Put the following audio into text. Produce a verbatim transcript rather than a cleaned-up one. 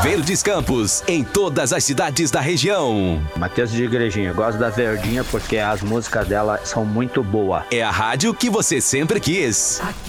Verdes Campos, em todas as cidades da região. Matheus de Igrejinha, gosto da Verdinha porque as músicas dela são muito boas. É a rádio que você sempre quis.